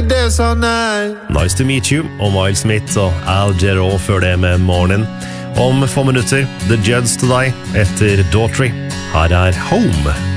can dance all night. Nice to meet you, og Miles Smith og Al Jarreau før det med Morning. Om få minutter, The Judds til deg etter Daughtry. Her er Home.